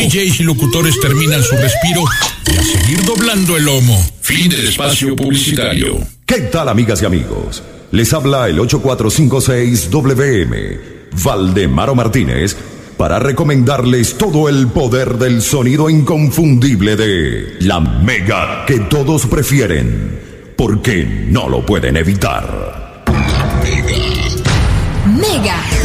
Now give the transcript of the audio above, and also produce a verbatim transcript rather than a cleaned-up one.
Js y locutores terminan su respiro y a seguir doblando el lomo. Fin del espacio publicitario. ¿Qué tal, amigas y amigos? Les habla el ocho cuatro cinco seis W M, Valdemaro Martínez, para recomendarles todo el poder del sonido inconfundible de la Mega que todos prefieren, porque no lo pueden evitar. Mega.